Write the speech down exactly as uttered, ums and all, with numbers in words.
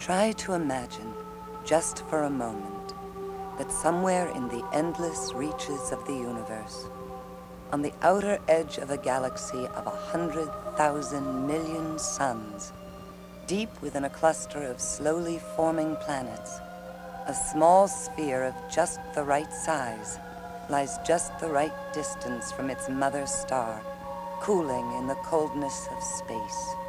Try to imagine, just for a moment, that somewhere in the endless reaches of the universe, on the outer edge of a galaxy of a hundred thousand million suns, deep within a cluster of slowly forming planets, a small sphere of just the right size lies just the right distance from its mother star, cooling in the coldness of space.